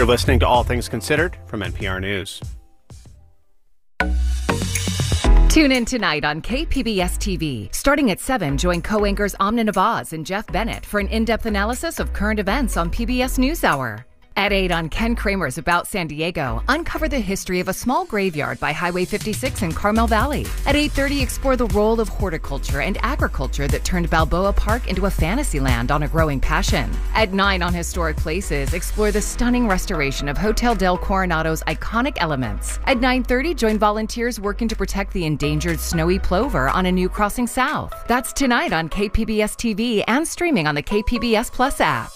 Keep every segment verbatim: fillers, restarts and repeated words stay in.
You're listening to All Things Considered from N P R News. Tune in tonight on K P B S T V. Starting at seven, join co-anchors Amna Nawaz and Jeff Bennett for an in-depth analysis of current events on P B S NewsHour. At eight on Ken Kramer's About San Diego, uncover the history of a small graveyard by Highway fifty-six in Carmel Valley. At eight thirty, explore the role of horticulture and agriculture that turned Balboa Park into a fantasy land on a growing passion. At nine on Historic Places, explore the stunning restoration of Hotel del Coronado's iconic elements. At nine thirty, join volunteers working to protect the endangered snowy plover on a new crossing south. That's tonight on K P B S T V and streaming on the K P B S Plus app.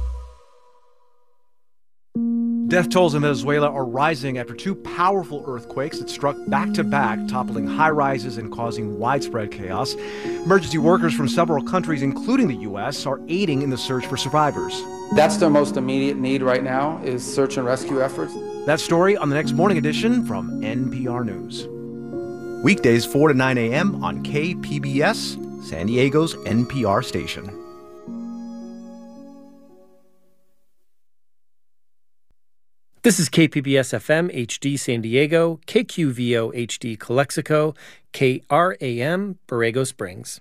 Death tolls in Venezuela are rising after two powerful earthquakes that struck back-to-back, toppling high-rises and causing widespread chaos. Emergency workers from several countries, including the U S, are aiding in the search for survivors. That's their most immediate need right now, is search and rescue efforts. That story on the next morning edition from N P R News. Weekdays four to nine a.m. on K P B S, San Diego's N P R station. This is K P B S F M H D San Diego, K Q V O H D Calexico, K R A M Borrego Springs.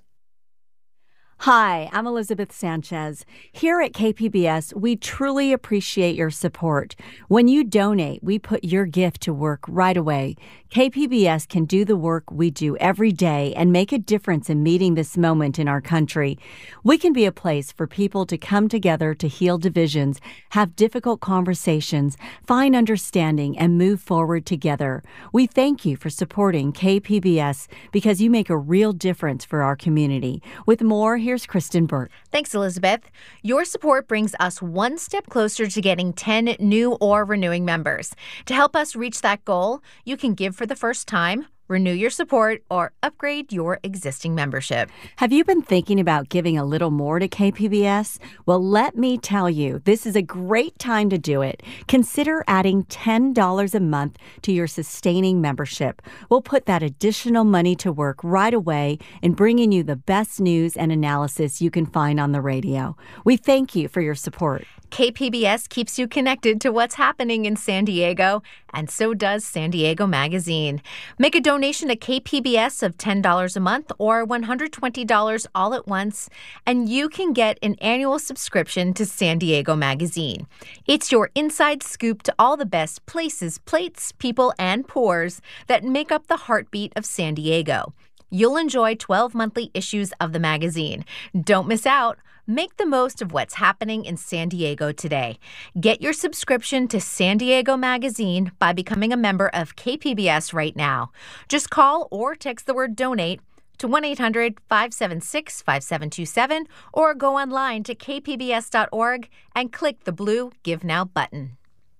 Hi, I'm Elizabeth Sanchez. Here at K P B S, we truly appreciate your support. When you donate, we put your gift to work right away. K P B S can do the work we do every day and make a difference in meeting this moment in our country. We can be a place for people to come together to heal divisions, have difficult conversations, find understanding, and move forward together. We thank you for supporting K P B S because you make a real difference for our community. With more, here's Kristen Burt. Thanks, Elizabeth. Your support brings us one step closer to getting ten new or renewing members. To help us reach that goal, you can give for the first time, renew your support, or upgrade your existing membership. Have you been thinking about giving a little more to K P B S? Well, let me tell you, this is a great time to do it. Consider adding ten dollars a month to your sustaining membership. We'll put that additional money to work right away in bringing you the best news and analysis you can find on the radio. We thank you for your support. K P B S keeps you connected to what's happening in San Diego, and so does San Diego Magazine. Make a donation to K P B S of ten dollars a month or one hundred twenty dollars all at once, and you can get an annual subscription to San Diego Magazine. It's your inside scoop to all the best places, plates, people, and pours that make up the heartbeat of San Diego. You'll enjoy twelve monthly issues of the magazine. Don't miss out. Make the most of what's happening in San Diego today. Get your subscription to San Diego Magazine by becoming a member of K P B S right now. Just call or text the word donate to one eight hundred five seven six five seven two seven or go online to k p b s dot org and click the blue Give Now button.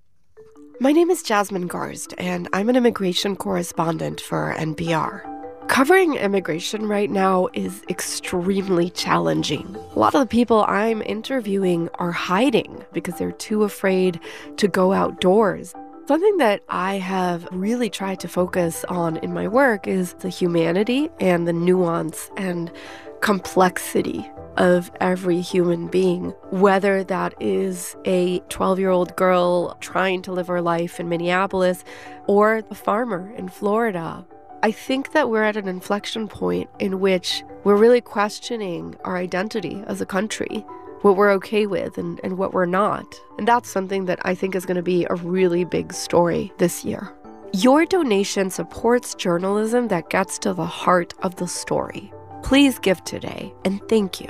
My name is Jasmine Garst, and I'm an immigration correspondent for N P R. Covering immigration right now is extremely challenging. A lot of the people I'm interviewing are hiding because they're too afraid to go outdoors. Something that I have really tried to focus on in my work is the humanity and the nuance and complexity of every human being, whether that is a twelve-year-old girl trying to live her life in Minneapolis or a farmer in Florida. I think that we're at an inflection point in which we're really questioning our identity as a country, what we're okay with and, and what we're not. And that's something that I think is going to be a really big story this year. Your donation supports journalism that gets to the heart of the story. Please give today, and thank you.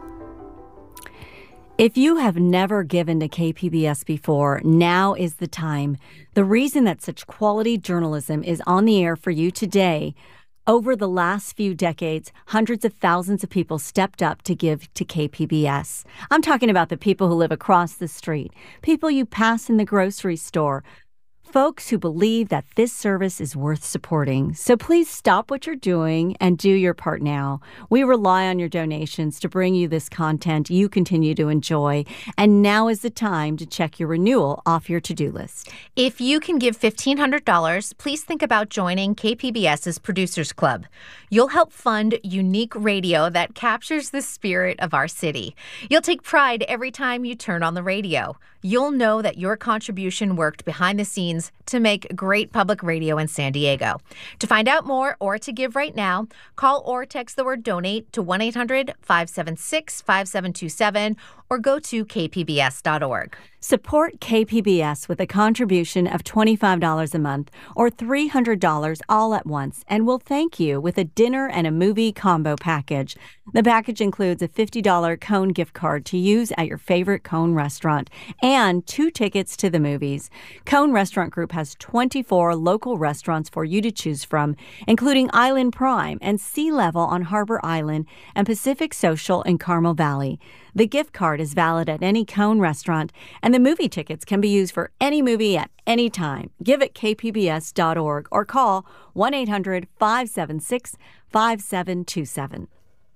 If you have never given to K P B S before, now is the time. The reason that such quality journalism is on the air for you today, over the last few decades, hundreds of thousands of people stepped up to give to K P B S. I'm talking about the people who live across the street, people you pass in the grocery store, folks who believe that this service is worth supporting. So please stop what you're doing and do your part now. We rely on your donations to bring you this content you continue to enjoy, and now is the time to check your renewal off your to-do list. If you can give fifteen hundred dollars, please think about joining KPBS's Producers Club. You'll help fund unique radio that captures the spirit of our city. You'll take pride every time you turn on the radio. You'll know that your contribution worked behind the scenes to make great public radio in San Diego. To find out more or to give right now, call or text the word donate to one eight hundred five seven six five seven two seven or go to k p b s dot org. Support K P B S with a contribution of twenty-five dollars a month or three hundred dollars all at once, and we'll thank you with a dinner and a movie combo package. The package includes a fifty dollars Cone gift card to use at your favorite Cone restaurant and two tickets to the movies. Cone Restaurant Group has twenty-four local restaurants for you to choose from, including Island Prime and Sea Level on Harbor Island and Pacific Social in Carmel Valley. The gift card is valid at any Cone restaurant, and the movie tickets can be used for any movie at any time. Give at k p b s dot org or call one eight hundred five seven six five seven two seven.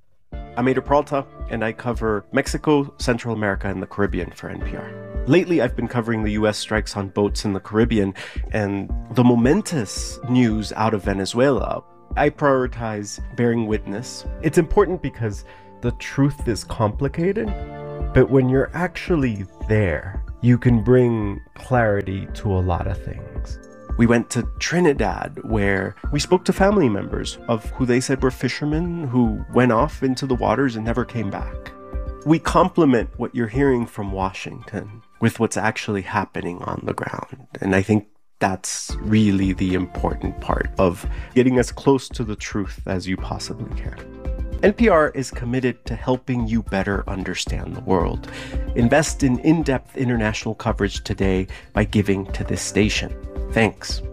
I'm Ader Peralta, and I cover Mexico, Central America, and the Caribbean for N P R. Lately, I've been covering the U S strikes on boats in the Caribbean and the momentous news out of Venezuela. I prioritize bearing witness. It's important because the truth is complicated, but when you're actually there, you can bring clarity to a lot of things. We went to Trinidad, where we spoke to family members of who they said were fishermen who went off into the waters and never came back. We complement what you're hearing from Washington with what's actually happening on the ground. And I think that's really the important part of getting as close to the truth as you possibly can. N P R is committed to helping you better understand the world. Invest in in-depth international coverage today by giving to this station. Thanks.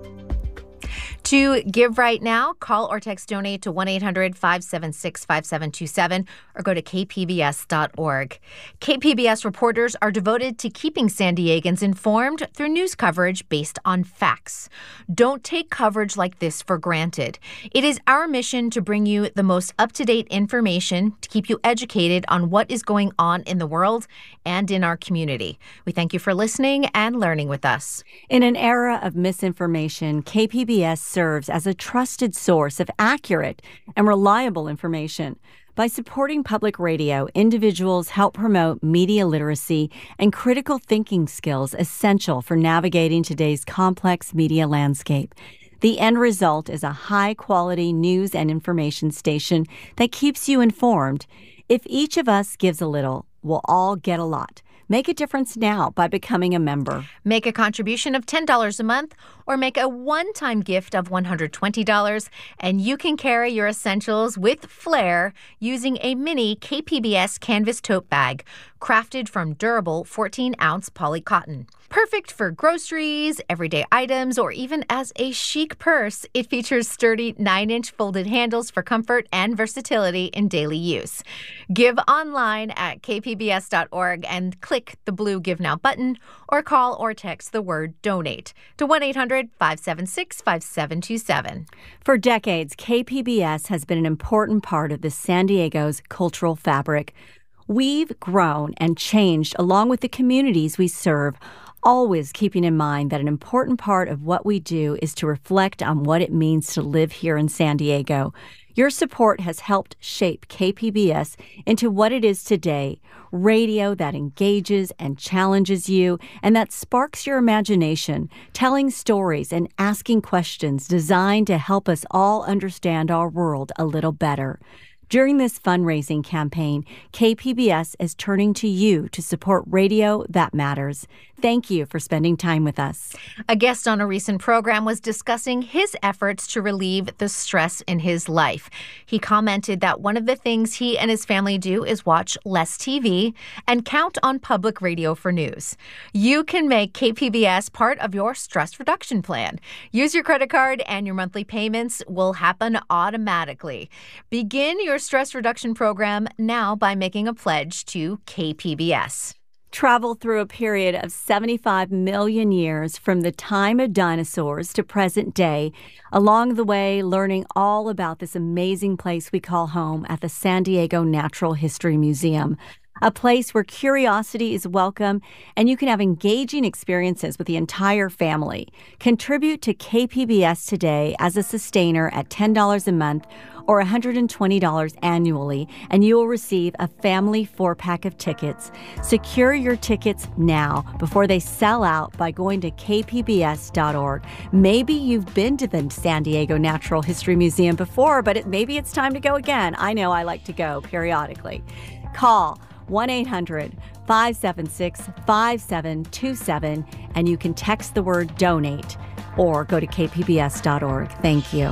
To give right now, call or text donate to one eight hundred five seven six five seven two seven or go to k p b s dot org. K P B S reporters are devoted to keeping San Diegans informed through news coverage based on facts. Don't take coverage like this for granted. It is our mission to bring you the most up-to-date information to keep you educated on what is going on in the world and in our community. We thank you for listening and learning with us. In an era of misinformation, K P B S serves as a trusted source of accurate and reliable information. By supporting public radio, individuals help promote media literacy and critical thinking skills essential for navigating today's complex media landscape. The end result is a high-quality news and information station that keeps you informed. If each of us gives a little, we'll all get a lot. Make a difference now by becoming a member. Make a contribution of ten dollars a month or make a one-time gift of one hundred twenty dollars, and you can carry your essentials with flair using a mini K P B S canvas tote bag crafted from durable fourteen-ounce poly cotton. Perfect for groceries, everyday items, or even as a chic purse, it features sturdy nine-inch folded handles for comfort and versatility in daily use. Give online at k p b s dot org and click the blue Give Now button, or call or text the word DONATE to one eight hundred five seven six five seven two seven. For decades, K P B S has been an important part of the San Diego's cultural fabric. We've grown and changed along with the communities we serve, always keeping in mind that an important part of what we do is to reflect on what it means to live here in San Diego. Your support has helped shape K P B S into what it is today, radio that engages and challenges you and that sparks your imagination, telling stories and asking questions designed to help us all understand our world a little better. During this fundraising campaign, K P B S is turning to you to support radio that matters. Thank you for spending time with us. A guest on a recent program was discussing his efforts to relieve the stress in his life. He commented that one of the things he and his family do is watch less T V and count on public radio for news. You can make K P B S part of your stress reduction plan. Use your credit card and your monthly payments will happen automatically. Begin your stress reduction program now by making a pledge to K P B S. Travel through a period of seventy-five million years from the time of dinosaurs to present day. Along the way, learning all about this amazing place we call home at the San Diego Natural History Museum. A place where curiosity is welcome and you can have engaging experiences with the entire family. Contribute to K P B S today as a sustainer at ten dollars a month or one hundred twenty dollars annually, and you will receive a family four-pack of tickets. Secure your tickets now before they sell out by going to k p b s dot org. Maybe you've been to the San Diego Natural History Museum before, but it, maybe it's time to go again. I know I like to go periodically. Call one eight hundred five seven six five seven two seven, and you can text the word donate or go to k p b s dot org. Thank you.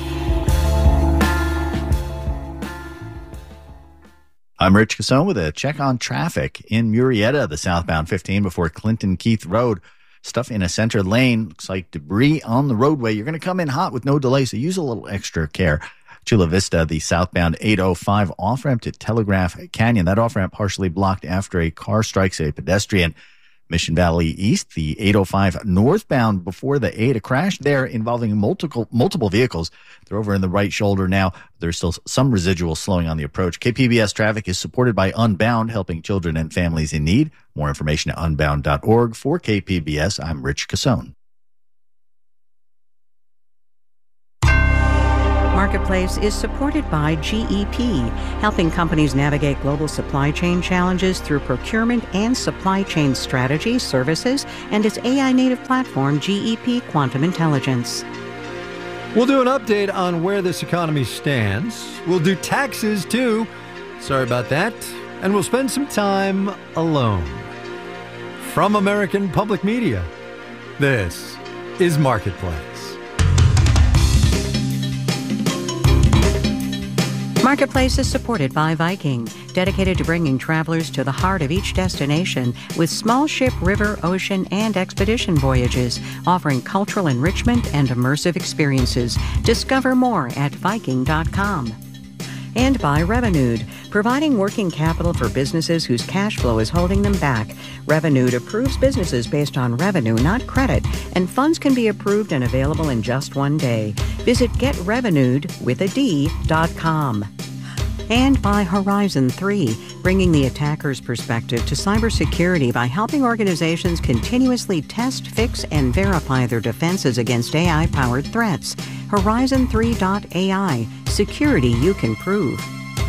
I'm Rich Casson with a check on traffic in Murrieta, the southbound fifteen before Clinton Keith Road. Stuff in a center lane. Looks like debris on the roadway. You're going to come in hot with no delay, so use a little extra care. Chula Vista, the southbound eight oh five off-ramp to Telegraph Canyon. That off-ramp partially blocked after a car strikes a pedestrian. Mission Valley East, the eight oh five northbound before the eight, a crash there involving multiple multiple vehicles. They're over in the right shoulder now. There's still some residual slowing on the approach. K P B S traffic is supported by Unbound, helping children and families in need. More information at unbound dot org. For K P B S, I'm Rich Casson. Marketplace is supported by G E P, helping companies navigate global supply chain challenges through procurement and supply chain strategy, services, and its A I-native platform, G E P Quantum Intelligence. We'll do an update on where this economy stands. We'll do taxes, too. Sorry about that. And we'll spend some time alone. From American Public Media, this is Marketplace. Marketplace is supported by Viking, dedicated to bringing travelers to the heart of each destination with small ship, river, ocean, and expedition voyages, offering cultural enrichment and immersive experiences. Discover more at viking dot com. And by Revenued, providing working capital for businesses whose cash flow is holding them back. Revenued approves businesses based on revenue, not credit, and funds can be approved and available in just one day. Visit get revenued with a D dot com. And by Horizon three, bringing the attacker's perspective to cybersecurity by helping organizations continuously test, fix, and verify their defenses against A I-powered threats. Horizon three dot A I, security you can prove.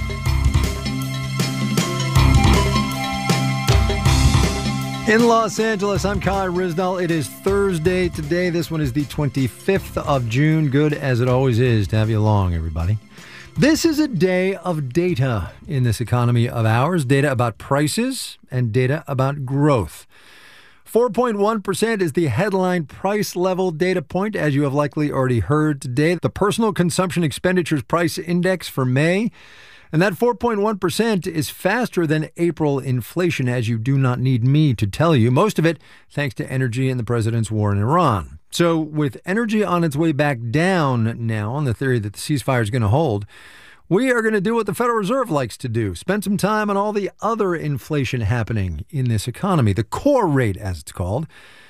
In Los Angeles, I'm Kai Risnall. It is Thursday today. This one is the twenty-fifth of June. Good as it always is to have you along, everybody. This is a day of data in this economy of ours. Data about prices and data about growth. four point one percent is the headline price level data point, as you have likely already heard today. The Personal Consumption Expenditures Price Index for May. And that four point one percent is faster than April inflation, as you do not need me to tell you. Most of it thanks to energy and the president's war in Iran. So with energy on its way back down now, on the theory that the ceasefire is going to hold, we are going to do what the Federal Reserve likes to do, spend some time on all the other inflation happening in this economy, the core rate, as it's called.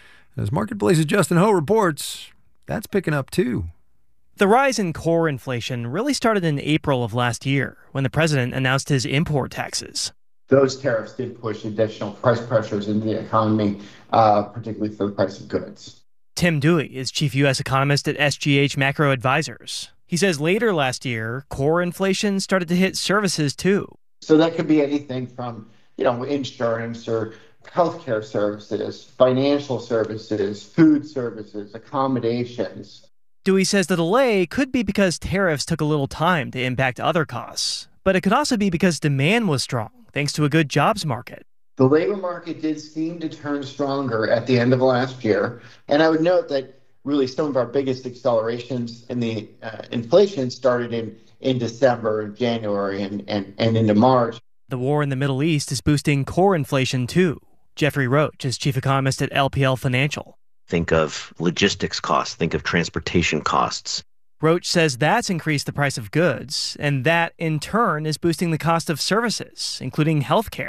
As Marketplace's Justin Ho reports, that's picking up too. The rise in core inflation really started in April of last year, when the president announced his import taxes. Those tariffs did push additional price pressures into the economy, uh, particularly for the price of goods. Tim Dewey is chief U S economist at S G H Macro Advisors. He says later last year, core inflation started to hit services too. So that could be anything from, you know, insurance or healthcare services, financial services, food services, accommodations. Dewey says the delay could be because tariffs took a little time to impact other costs, but it could also be because demand was strong, thanks to a good jobs market. The labor market did seem to turn stronger at the end of last year. And I would note that really some of our biggest accelerations in the uh, inflation started in, in December and January and, and, and into March. The war in the Middle East is boosting core inflation too. Jeffrey Roach is chief economist at L P L Financial. Think of logistics costs, think of transportation costs. Roach says that's increased the price of goods, and that in turn is boosting the cost of services, including healthcare.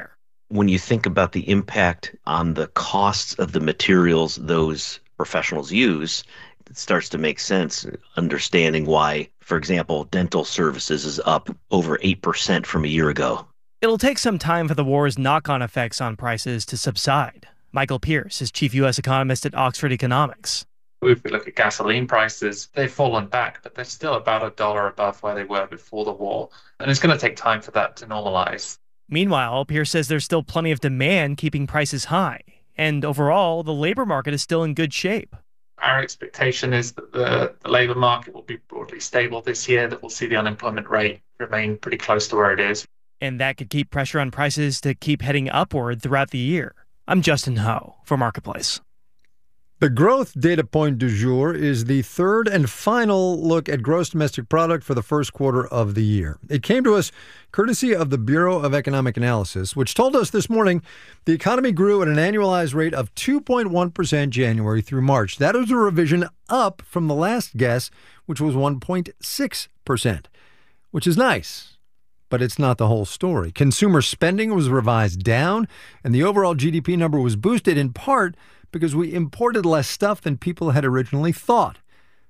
When you think about the impact on the costs of the materials those professionals use, it starts to make sense, understanding why, for example, dental services is up over eight percent from a year ago. It'll take some time for the war's knock-on effects on prices to subside. Michael Pierce is chief U S economist at Oxford Economics. If we look at gasoline prices, they've fallen back, but they're still about a dollar above where they were before the war. And it's going to take time for that to normalize. Meanwhile, Pierce says there's still plenty of demand keeping prices high. And overall, the labor market is still in good shape. Our expectation is that the, the labor market will be broadly stable this year, that we'll see the unemployment rate remain pretty close to where it is. And that could keep pressure on prices to keep heading upward throughout the year. I'm Justin Ho for Marketplace. The growth data point du jour is the third and final look at gross domestic product for the first quarter of the year. It came to us courtesy of the Bureau of Economic Analysis, which told us this morning the economy grew at an annualized rate of two point one percent January through March. That was a revision up from the last guess, which was one point six percent, which is nice. But it's not the whole story. Consumer spending was revised down, and the overall G D P number was boosted in part because we imported less stuff than people had originally thought.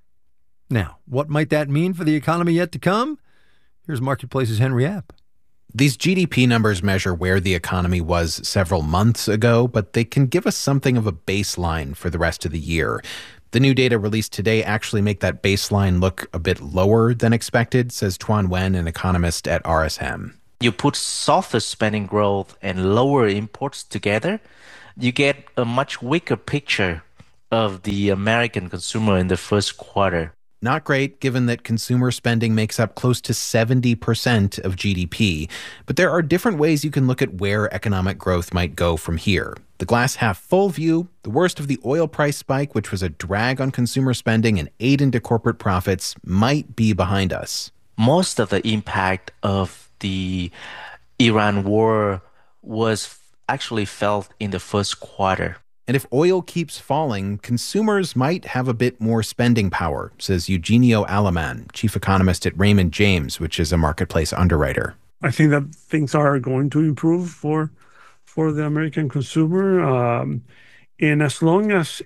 Now, what might that mean for the economy yet to come? Here's Marketplace's Henry App. These G D P numbers measure where the economy was several months ago, but they can give us something of a baseline for the rest of the year. The new data released today actually make that baseline look a bit lower than expected, says Tuan Wen, an economist at R S M. You put softer spending growth and lower imports together, you get a much weaker picture of the American consumer in the first quarter. Not great, given that consumer spending makes up close to seventy percent of G D P. But there are different ways you can look at where economic growth might go from here. The glass half full view, the worst of the oil price spike, which was a drag on consumer spending and ate into corporate profits, might be behind us. Most of the impact of the Iran war was actually felt in the first quarter. And if oil keeps falling, consumers might have a bit more spending power, says Eugenio Alaman, chief economist at Raymond James, which is a marketplace underwriter. I think that things are going to improve for for the American consumer. Um, and as long as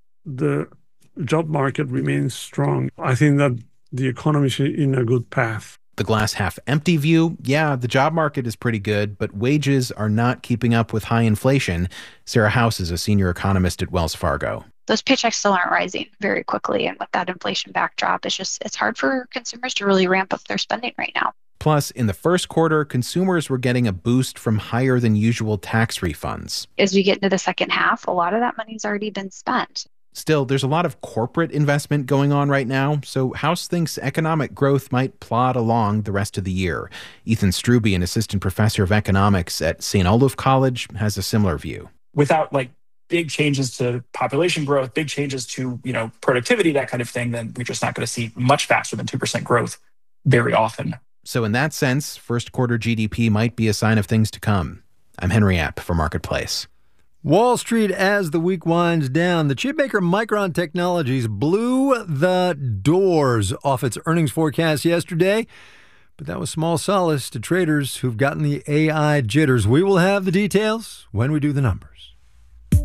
the job market remains strong, I think that the economy is in a good path. The glass half empty view, yeah, the job market is pretty good, but wages are not keeping up with high inflation. Sarah House is a senior economist at Wells Fargo. Those paychecks still aren't rising very quickly. And with that inflation backdrop, it's just, it's hard for consumers to really ramp up their spending right now. Plus, in the first quarter, consumers were getting a boost from higher than usual tax refunds. As we get into the second half, a lot of that money's already been spent. Still, there's a lot of corporate investment going on right now, so House thinks economic growth might plod along the rest of the year. Ethan Struby, an assistant professor of economics at Saint Olaf College, has a similar view. Without like big changes to population growth, big changes to, you know, productivity, that kind of thing, then we're just not going to see much faster than two percent growth very often. So in that sense, first quarter G D P might be a sign of things to come. I'm Henry App for Marketplace. Wall Street as the week winds down. The chipmaker Micron Technologies blew the doors off its earnings forecast yesterday, but that was small solace to traders who've gotten the A I jitters. We will have the details when we do the numbers.